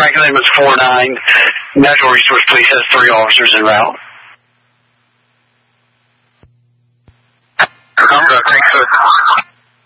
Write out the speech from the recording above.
Franklin was 4-9. Natural Resource Police has 3 officers en route. Thanks,